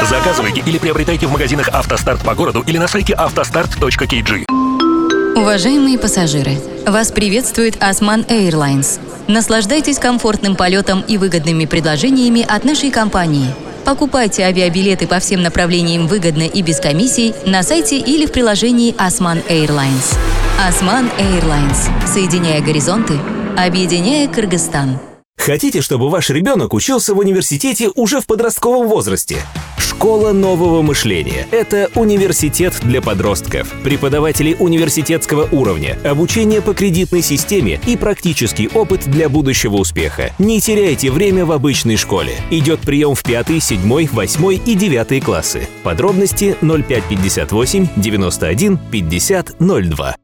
Заказывайте или приобретайте в магазинах «АвтоСтарт» по городу или на сайте автостарт.kg. Уважаемые пассажиры, вас приветствует Osman Airlines. Наслаждайтесь комфортным полетом и выгодными предложениями от нашей компании. Покупайте авиабилеты по всем направлениям выгодно и без комиссий на сайте или в приложении Osman Airlines. Osman Airlines. Соединяя горизонты, объединяя Кыргызстан. Хотите, чтобы ваш ребенок учился в университете уже в подростковом возрасте? Школа нового мышления – это университет для подростков. Преподаватели университетского уровня, обучение по кредитной системе и практический опыт для будущего успеха. Не теряйте время в обычной школе. Идет прием в 5, 7, 8 и 9 классы. Подробности 0558 91 50 02.